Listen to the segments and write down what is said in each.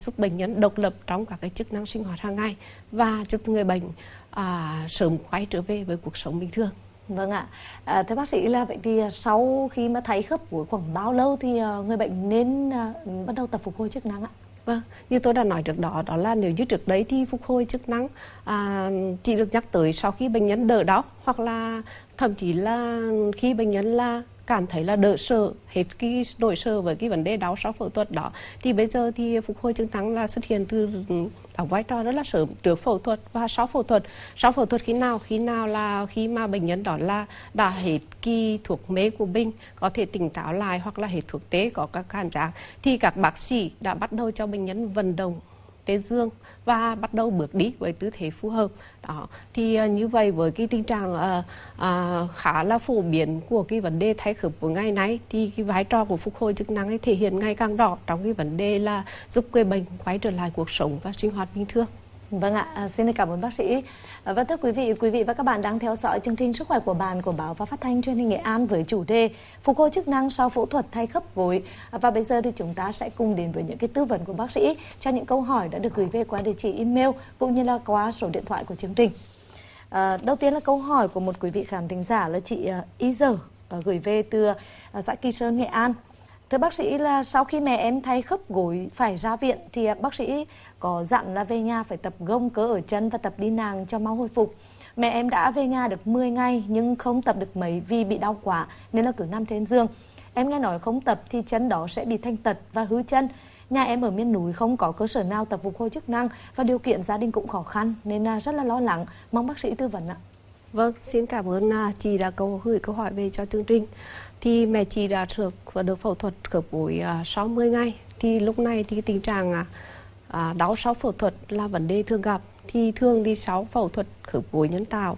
giúp bệnh nhân độc lập trong các cái chức năng sinh hoạt hàng ngày và giúp người bệnh sớm quay trở về với cuộc sống bình thường. Vâng ạ. Thưa bác sĩ là vậy thì sau khi mà thấy khớp gối khoảng bao lâu thì người bệnh nên bắt đầu tập phục hồi chức năng ạ? Vâng, như tôi đã nói trước đó, đó là nếu như trước đấy thì phục hồi chức năng chỉ được nhắc tới sau khi bệnh nhân đỡ đau, hoặc là thậm chí là khi bệnh nhân là cảm thấy là đỡ sợ, hết cái nỗi sợ với cái vấn đề đau sau phẫu thuật đó. Thì bây giờ thì phục hồi chức năng là xuất hiện từ đóng vai trò rất là sớm, trước phẫu thuật và sau phẫu thuật. Sau phẫu thuật khi nào? Khi nào là khi mà bệnh nhân đó là đã hết cái thuốc mê của mình, có thể tỉnh táo lại, hoặc là hết thuốc tê, có các cảm giác, thì các bác sĩ đã bắt đầu cho bệnh nhân vận động trên giường và bắt đầu bước đi với tư thế phù hợp. Đó thì như vậy với cái tình trạng khá là phổ biến của cái vấn đề thay khớp của ngày nay, thì cái vai trò của phục hồi chức năng ấy thể hiện ngày càng rõ trong cái vấn đề là giúp người bệnh quay trở lại cuộc sống và sinh hoạt bình thường. Vâng ạ, xin cảm ơn bác sĩ. Và thưa quý vị và các bạn đang theo dõi chương trình Sức khỏe của bạn của Báo và Phát thanh Truyền hình Nghệ An với chủ đề phục hồi chức năng sau phẫu thuật thay khớp gối. Và bây giờ thì chúng ta sẽ cùng đến với những cái tư vấn của bác sĩ cho những câu hỏi đã được gửi về qua địa chỉ email cũng như là qua số điện thoại của chương trình. Đầu tiên là câu hỏi của một quý vị khán thính giả là chị Y Giờ gửi về từ xã Kỳ Sơn, Nghệ An. Thưa bác sĩ, là sau khi mẹ em thay khớp gối phải ra viện thì bác sĩ có dặn là về nhà phải tập gông cớ ở chân và tập đi nàng cho mau hồi phục. Mẹ em đã về nhà được 10 ngày nhưng không tập được mấy vì bị đau quá nên là cứ nằm trên giường. Em nghe nói không tập thì chân đó sẽ bị thanh tật và hư chân. Nhà em ở miền núi không có cơ sở nào tập phục hồi chức năng và điều kiện gia đình cũng khó khăn nên rất là lo lắng. Mong bác sĩ tư vấn ạ. Vâng, xin cảm ơn chị đã gửi câu hỏi về cho chương trình. Thì mẹ chị đã được phẫu thuật khớp gối sau 10 ngày. Thì lúc này thì tình trạng đau sau phẫu thuật là vấn đề thường gặp. Thì thường thì sau phẫu thuật khớp gối nhân tạo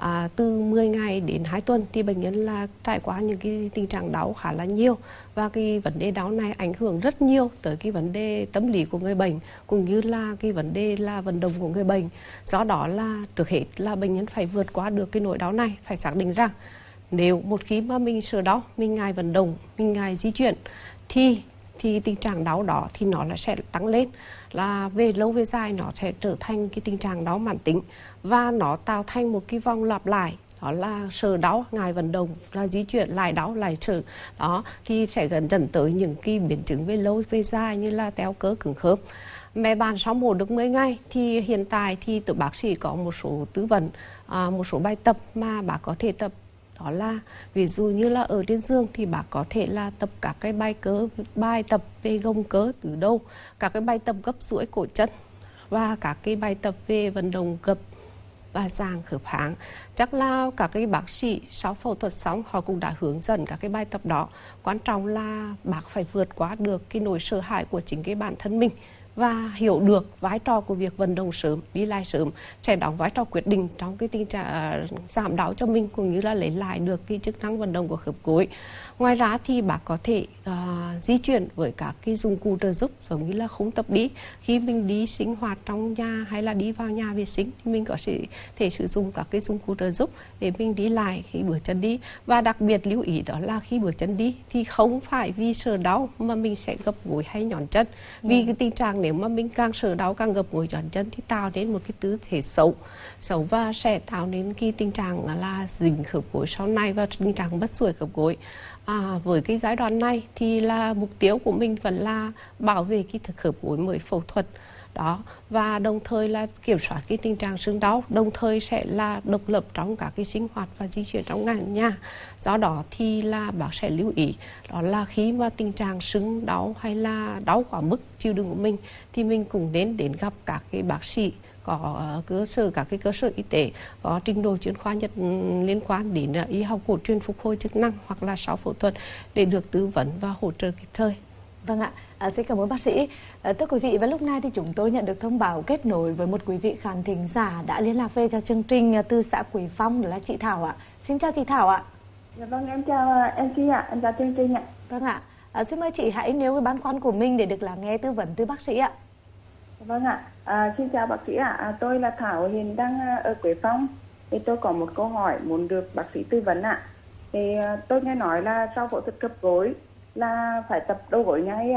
từ 10 ngày đến 2 tuần thì bệnh nhân là trải qua những cái tình trạng đau khá là nhiều, và cái vấn đề đau này ảnh hưởng rất nhiều tới cái vấn đề tâm lý của người bệnh cũng như là cái vấn đề là vận động của người bệnh. Do đó là trước hết là bệnh nhân phải vượt qua được cái nỗi đau này, phải xác định rằng nếu một khi mà mình sợ đau, mình ngại vận động, mình ngại di chuyển thì tình trạng đau đó thì nó sẽ tăng lên, là về lâu về dài nó sẽ trở thành cái tình trạng đau mãn tính và nó tạo thành một cái vòng lặp lại, đó là sợ đau, ngại vận động, là di chuyển, lại đau, lại sợ. Đó thì sẽ dẫn tới những cái biến chứng về lâu về dài như là teo cơ, cứng khớp. Mẹ bạn sau mổ được 10 ngày thì hiện tại thì tụi bác sĩ có một số tư vấn, một số bài tập mà bác có thể tập. Đó là ví dụ như là ở trên giường thì bác có thể là tập các cái bài tập về gông cớ từ đầu, các cái bài tập gấp duỗi cổ chân và các cái bài tập về vận động gập và giãn khớp háng. Chắc là các cái bác sĩ sau phẫu thuật xong họ cũng đã hướng dẫn các cái bài tập đó. Quan trọng là bác phải vượt qua được cái nỗi sợ hãi của chính cái bản thân mình và hiểu được vai trò của việc vận động sớm, đi lại sớm sẽ đóng vai trò quyết định trong cái tình trạng giảm đau cho mình cũng như là lấy lại được cái chức năng vận động của khớp gối. Ngoài ra thì bác có thể di chuyển với các cái dụng cụ trợ giúp giống như là khung tập đi. Khi mình đi sinh hoạt trong nhà hay là đi vào nhà vệ sinh thì mình có thể sử dụng các cái dụng cụ trợ giúp để mình đi lại khi bước chân đi. Và đặc biệt lưu ý đó là khi bước chân đi thì không phải vì sợ đau mà mình sẽ gập gối hay nhón chân. Vì cái tình trạng nếu mà mình càng sợ đau, càng gập gối nhón chân thì tạo đến một cái tư thế xấu và sẽ tạo đến cái tình trạng là dính khớp gối sau này và tình trạng mất duỗi khớp gối. Với cái giai đoạn này thì là mục tiêu của mình vẫn là bảo vệ cái khớp gối mới phẫu thuật đó, và đồng thời là kiểm soát cái tình trạng sưng đau, đồng thời sẽ là độc lập trong các cái sinh hoạt và di chuyển trong nhà. Do đó thì là bác sẽ lưu ý đó là khi mà tình trạng sưng đau hay là đau quá mức chịu đựng của mình thì mình cũng nên đến gặp các cái bác sĩ có các cái cơ sở y tế có trình độ chuyên khoa liên quan đến y học cổ truyền phục hồi chức năng hoặc là sau phẫu thuật để được tư vấn và hỗ trợ kịp thời. Vâng ạ, xin cảm ơn bác sĩ. Thưa quý vị, và lúc này thì chúng tôi nhận được thông báo kết nối với một quý vị khán thính giả đã liên lạc về cho chương trình từ xã Quế Phong, đó là chị Thảo ạ. Xin chào chị Thảo ạ. Dạ vâng, em chào MC ạ, em chào chương trình ạ. Vâng ạ, xin mời chị hãy nêu cái băn khoăn của mình để được lắng nghe tư vấn từ bác sĩ ạ. Vâng ạ, xin chào bác sĩ ạ. Tôi là Thảo, hiện đang ở Quế Phong. Thì tôi có một câu hỏi muốn được bác sĩ tư vấn ạ. Thì tôi nghe nói là sau phẫu thuật khớp gối là phải tập đầu gối ngay ạ.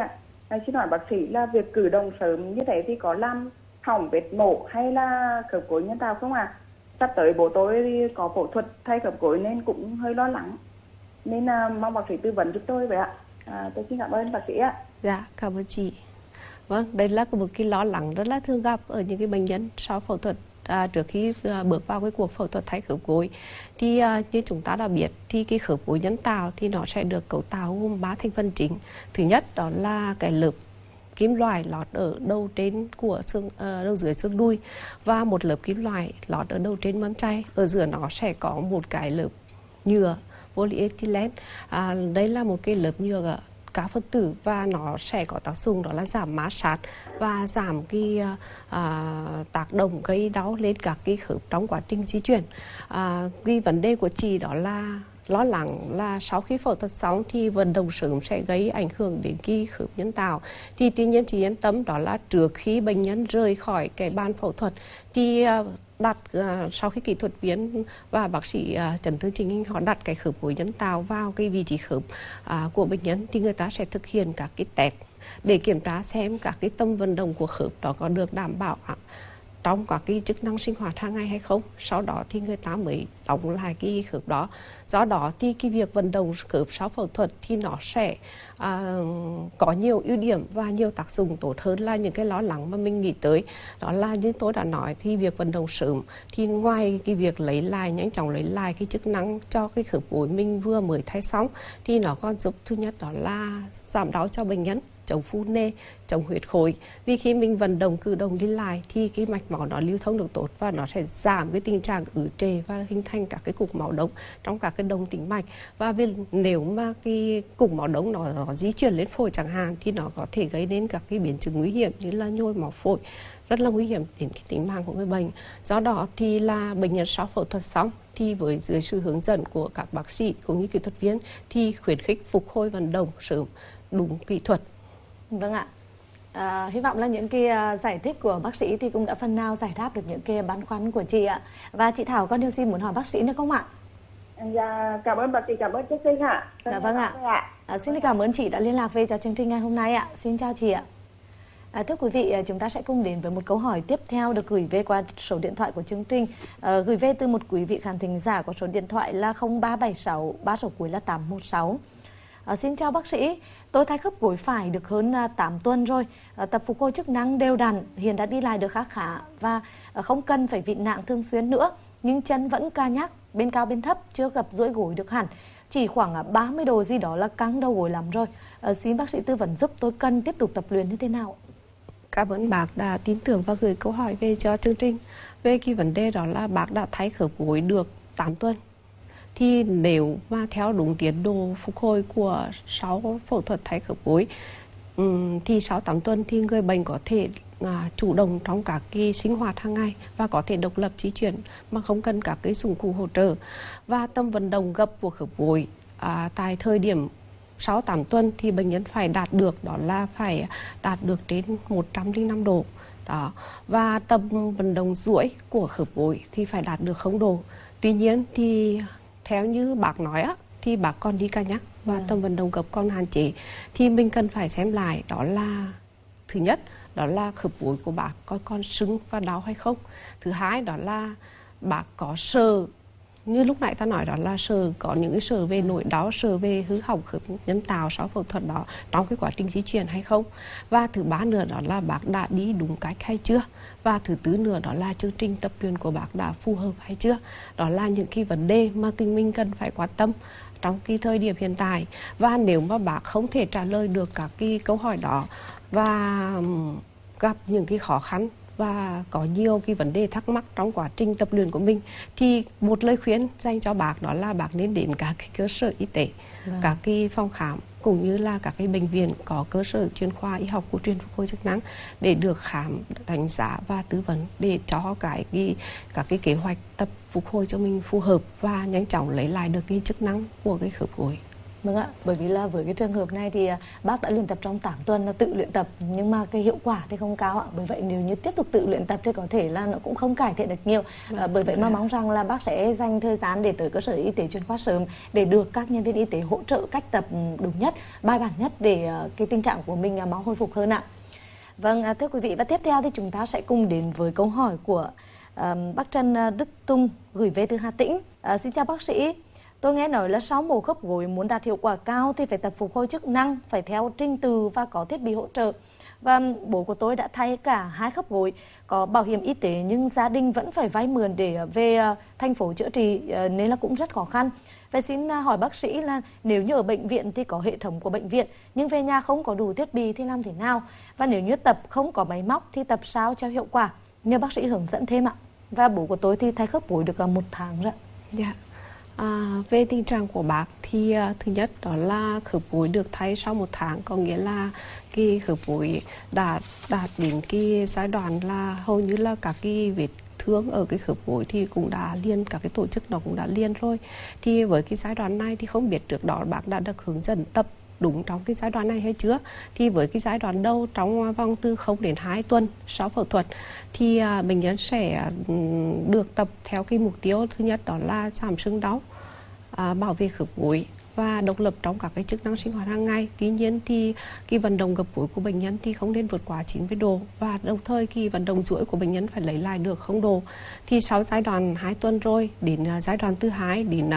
Xin hỏi bác sĩ là việc cử động sớm như thế thì có làm hỏng vết mổ hay là khớp gối nhân tạo không ạ? Sắp tới bố tôi thì có phẫu thuật thay khớp gối nên cũng hơi lo lắng. Nên mong bác sĩ tư vấn giúp tôi vậy ạ. Tôi xin cảm ơn bác sĩ ạ. Dạ, cảm ơn chị. Vâng, đây là một cái lo lắng rất là thường gặp ở những cái bệnh nhân sau phẫu thuật. Trước khi bước vào cái cuộc phẫu thuật thay khớp gối thì như chúng ta đã biết thì cái khớp gối nhân tạo thì nó sẽ được cấu tạo gồm 3 thành phần chính. Thứ nhất đó là cái lớp kim loại lót ở đầu trên của đầu dưới xương đùi và một lớp kim loại lót ở đầu trên mâm tay. Ở giữa nó sẽ có một cái lớp nhựa polyethylene. Đây là một cái lớp nhựa cao phân tử và nó sẽ có tác dụng đó là giảm mát sát và giảm cái tác động gây đau lên các cái khớp trong quá trình di chuyển. Cái vấn đề của chị đó là lo lắng là sau khi phẫu thuật xong thì vận động sớm sẽ gây ảnh hưởng đến cái khớp nhân tạo. Thì tuy nhiên chị yên tâm đó là trước khi bệnh nhân rời khỏi cái bàn phẫu thuật thì sau khi kỹ thuật viên và bác sĩ chấn thương chỉnh hình họ đặt cái khớp gối nhân tạo vào cái vị trí khớp của bệnh nhân thì người ta sẽ thực hiện các cái test để kiểm tra xem các cái tâm vận động của khớp đó có được đảm bảo trong các cái chức năng sinh hoạt hàng ngày hay không. Sau đó thì người ta mới đóng lại cái khớp đó. Do đó thì cái việc vận động khớp sau phẫu thuật thì nó sẽ có nhiều ưu điểm và nhiều tác dụng tốt hơn là những cái lo lắng mà mình nghĩ tới. Đó là như tôi đã nói thì việc vận động sớm thì ngoài cái việc nhanh chóng lấy lại cái chức năng cho cái khớp gối mình vừa mới thay xong thì nó còn giúp thứ nhất đó là giảm đau cho bệnh nhân, chống phù nề, chống huyết khối. Vì khi mình vận động cử động đi lại thì cái mạch máu nó lưu thông được tốt và nó sẽ giảm cái tình trạng ứ trệ và hình thành các cái cục máu đông trong các cái động tĩnh mạch. Và nếu mà cái cục máu đông nó di chuyển lên phổi chẳng hạn thì nó có thể gây đến các cái biến chứng nguy hiểm như là nhồi máu phổi, rất là nguy hiểm đến cái tính mạng của người bệnh. Do đó thì là bệnh nhân sau phẫu thuật xong thì dưới sự hướng dẫn của các bác sĩ cũng như kỹ thuật viên thì khuyến khích phục hồi vận động sớm đúng kỹ thuật. Vâng ạ. Hy vọng là những cái giải thích của bác sĩ thì cũng đã phần nào giải đáp được những cái băn khoăn của chị ạ. Và chị Thảo có điều gì muốn hỏi bác sĩ nữa không ạ? Dạ, cảm ơn bác sĩ, cảm ơn chương trình ạ. Dạ vâng ạ. Xin cảm ơn chị đã liên lạc về cho chương trình ngày hôm nay ạ. Xin chào chị ạ. Thưa quý vị, chúng ta sẽ cùng đến với một câu hỏi tiếp theo được gửi về qua số điện thoại của chương trình. Gửi về từ một quý vị khán thính giả có số điện thoại là 0376 3 số cuối là 816. Xin chào bác sĩ, tôi thay khớp gối phải được hơn 8 tuần rồi, tập phục hồi chức năng đều đặn, hiện đã đi lại được khá và không cần phải vịn nặng thường xuyên nữa, nhưng chân vẫn ca nhắc, bên cao bên thấp, chưa gập duỗi gối được hẳn, chỉ khoảng 30 độ gì đó là căng đầu gối lắm rồi. Xin bác sĩ tư vấn giúp tôi cần tiếp tục tập luyện như thế nào? Cảm ơn bác đã tin tưởng và gửi câu hỏi về cho chương trình. Về cái vấn đề đó là bác đã thay khớp gối được 8 tuần. Thì nếu mà theo đúng tiến độ phục hồi của sau phẫu thuật thay khớp gối thì sau 8 tuần thì người bệnh có thể chủ động trong các cái sinh hoạt hàng ngày và có thể độc lập di chuyển mà không cần các cái dụng cụ hỗ trợ. Và tâm vận động gập của khớp gối tại thời điểm sau 8 tuần thì bệnh nhân phải đạt được đó là phải đạt được đến 105 độ. Đó. Và tâm vận động duỗi của khớp gối thì phải đạt được 0 độ. Tuy nhiên thì theo như bác nói thì bác còn đi ca nhắc và tâm vận động gập còn hạn chế thì mình cần phải xem lại đó là thứ nhất đó là khớp gối của bác có còn sưng và đau hay không. Thứ hai đó là bác có sờ như lúc nãy ta nói đó là sờ có những cái sờ về nỗi đau, sờ về hư hỏng khớp nhân tạo sau phẫu thuật đó trong cái quá trình di chuyển hay không. Và thứ ba nữa đó là bác đã đi đúng cách hay chưa. Và thứ tư nữa đó là chương trình tập luyện của bác đã phù hợp hay chưa. Đó là những cái vấn đề mà mình cần phải quan tâm trong cái thời điểm hiện tại. Và nếu mà bác không thể trả lời được các cái câu hỏi đó và gặp những cái khó khăn và có nhiều cái vấn đề thắc mắc trong quá trình tập luyện của mình thì một lời khuyên dành cho bác đó là bác nên đến các cái cơ sở y tế, các cái phòng khám cũng như là các cái bệnh viện có cơ sở chuyên khoa y học cổ truyền phục hồi chức năng để được khám, đánh giá và tư vấn để cho các cái kế hoạch tập phục hồi cho mình phù hợp và nhanh chóng lấy lại được cái chức năng của cái khớp gối. Vâng ạ, bởi vì là với cái trường hợp này thì bác đã luyện tập trong 8 tuần là tự luyện tập, nhưng mà cái hiệu quả thì không cao ạ. Bởi vậy nếu như tiếp tục tự luyện tập thì có thể là nó cũng không cải thiện được nhiều. Bởi vậy mà mong rằng là bác sẽ dành thời gian để tới cơ sở y tế chuyên khoa sớm để được các nhân viên y tế hỗ trợ cách tập đúng nhất, bài bản nhất để cái tình trạng của mình mau hồi phục hơn ạ. Vâng, thưa quý vị, và tiếp theo thì chúng ta sẽ cùng đến với câu hỏi của bác Trần Đức Tung gửi về từ Hà Tĩnh. Xin chào bác sĩ. Tôi nghe nói là sau mổ khớp gối muốn đạt hiệu quả cao thì phải tập phục hồi chức năng, phải theo trình tự và có thiết bị hỗ trợ. Và bố của tôi đã thay cả 2 khớp gối, có bảo hiểm y tế nhưng gia đình vẫn phải vay mượn để về thành phố chữa trị nên là cũng rất khó khăn. Vậy xin hỏi bác sĩ là nếu như ở bệnh viện thì có hệ thống của bệnh viện nhưng về nhà không có đủ thiết bị thì làm thế nào? Và nếu như tập không có máy móc thì tập sao cho hiệu quả? Nhờ bác sĩ hướng dẫn thêm ạ. Và bố của tôi thì thay khớp gối được 1 tháng rồi. Dạ. Về tình trạng của bác thì thứ nhất đó là khớp gối được thay sau 1 tháng, có nghĩa là cái khớp gối đã đạt đến cái giai đoạn là hầu như là các cái vết thương ở cái khớp gối thì cũng đã liên, các cái tổ chức nó cũng đã liên rồi. Thì với cái giai đoạn này thì không biết trước đó bác đã được hướng dẫn tập đúng trong cái giai đoạn này hay chưa. Thì với cái giai đoạn đầu trong vòng từ 0 đến 2 tuần sau phẫu thuật thì bệnh nhân sẽ được tập theo cái mục tiêu thứ nhất đó là giảm sưng đau, bảo vệ khớp gối và độc lập trong các cái chức năng sinh hoạt hàng ngày. Tuy nhiên thì cái vận động gập gối của bệnh nhân thì không nên vượt quá 90 độ và đồng thời cái vận động duỗi của bệnh nhân phải lấy lại được 0 độ. Thì sau giai đoạn 2 tuần rồi đến giai đoạn thứ 2 đến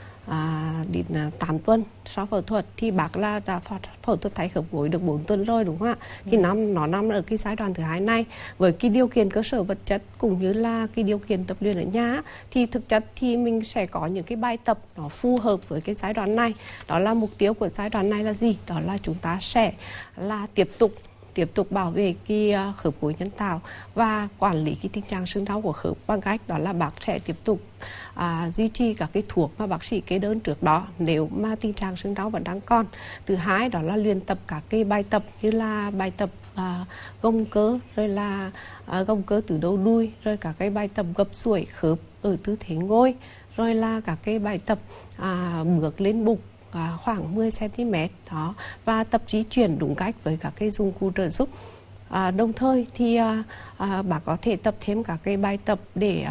8 tuần sau phẫu thuật thì bác là đã phẫu thuật thay khớp gối được 4 tuần rồi, đúng không ạ? Thì nó nằm ở cái giai đoạn thứ 2 này, với cái điều kiện cơ sở vật chất cũng như là cái điều kiện tập luyện ở nhà thì thực chất thì mình sẽ có những cái bài tập nó phù hợp với cái giai đoạn này. Đó là mục tiêu của giai đoạn này là gì? Đó là chúng ta sẽ là tiếp tục bảo vệ cái khớp gối nhân tạo và quản lý cái tình trạng sưng đau của khớp bằng cách đó là bác sẽ tiếp tục duy trì các cái thuốc mà bác sĩ kê đơn trước đó nếu mà tình trạng sưng đau vẫn đang còn. Thứ hai đó là luyện tập các cái bài tập như là bài tập gồng cơ, rồi là gồng cơ từ đầu đuôi, rồi các cái bài tập gập duỗi khớp ở tư thế ngồi, rồi là các cái bài tập bước lên bục khoảng 10 cm đó, và tập di chuyển đúng cách với các cái dụng cụ trợ giúp. Đồng thời thì bác có thể tập thêm các cái bài tập để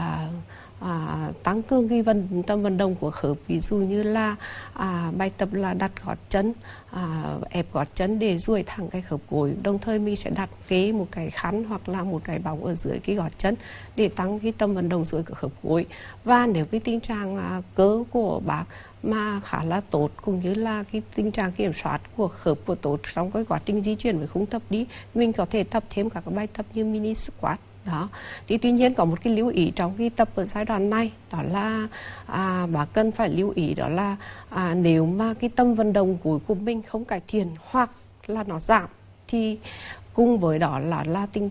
tăng cường cái vận động của khớp, ví dụ như là bài tập là đặt gót chân, ép gót chân để duỗi thẳng cái khớp gối. Đồng thời mình sẽ đặt kế một cái khăn hoặc là một cái bóng ở dưới cái gót chân để tăng cái tâm vận động duỗi của khớp gối. Và nếu cái tình trạng cơ của bác mà khá là tốt cũng như là cái tình trạng kiểm soát của khớp của tốt trong cái quá trình di chuyển với khung tập đi, mình có thể tập thêm các cái bài tập như mini squat đó. Thì tuy nhiên có một cái lưu ý trong cái tập ở giai đoạn này, đó là bác cần phải lưu ý đó là nếu mà cái tâm vận động gối của mình không cải thiện hoặc là nó giảm thì cùng với đó là tình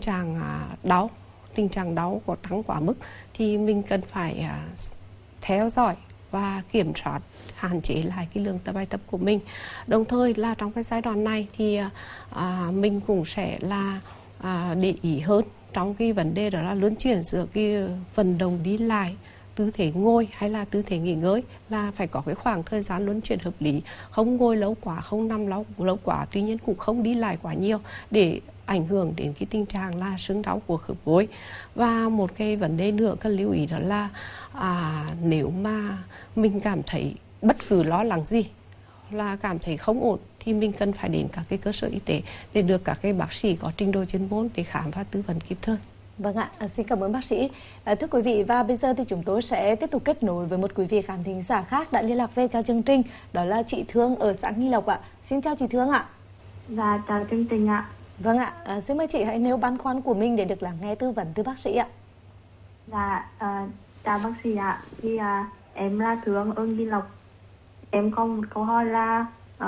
trạng đau có tăng quá mức thì mình cần phải theo dõi và kiểm soát, hạn chế lại cái lượng bài tập của mình. Đồng thời là trong cái giai đoạn này thì mình cũng sẽ là để ý hơn trong cái vấn đề đó là luân chuyển giữa cái vận động đi lại, tư thế ngồi hay là tư thế nghỉ ngơi, là phải có cái khoảng thời gian luân chuyển hợp lý, không ngồi lâu quá, không nằm lâu quá, tuy nhiên cũng không đi lại quá nhiều để ảnh hưởng đến cái tình trạng là sưng đau của khớp gối. Và một cái vấn đề nữa cần lưu ý đó là nếu mà mình cảm thấy bất cứ lo lắng gì, là cảm thấy không ổn thì mình cần phải đến các cái cơ sở y tế để được các cái bác sĩ có trình độ chuyên môn để khám và tư vấn kịp thời. Vâng ạ, xin cảm ơn bác sĩ. Thưa quý vị, và bây giờ thì chúng tôi sẽ tiếp tục kết nối với một quý vị khán thính giả khác đã liên lạc về cho chương trình, đó là chị Thương ở xã Nghi Lộc ạ. Xin chào chị Thương ạ. Dạ, chào chương trình ạ. Vâng ạ, xin mời chị hãy nêu băn khoăn của mình để được lắng nghe tư vấn từ bác sĩ ạ. Dạ, chào bác sĩ ạ. Thì em là Thương ở Nghi Lộc. Em có một câu hỏi là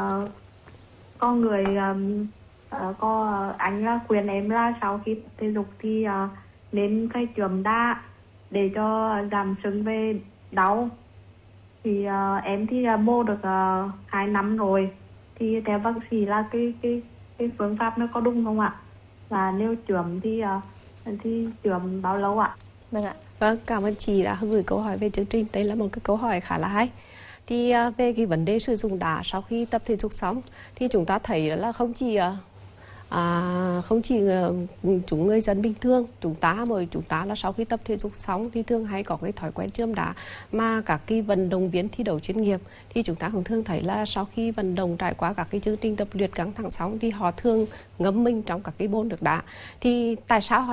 có người anh là khuyên em là sau khi thể dục thì nên phải chườm đá để cho giảm sưng về đau. Thì em thì mô được 2 năm rồi. Thì theo bác sĩ là cái phương pháp nó có đúng không ạ? Và nếu chườm thì chườm bao lâu ạ? Vâng ạ. Vâng, cảm ơn chị đã gửi câu hỏi về chương trình. Đây là một cái câu hỏi khá là hay. Thì về cái vấn đề sử dụng đá sau khi tập thể dục xong thì chúng ta thấy là không chỉ chúng người dân bình thường, chúng ta là sau khi tập thể dục xong thì thường hay có cái thói quen chườm đá, mà các cái vận động viên thi đấu chuyên nghiệp thì chúng ta cũng thường thấy là sau khi vận động trải qua các cái chương trình tập luyện căng thẳng xong thì họ thường ngâm mình trong các cái bồn nước đá. Thì tại sao họ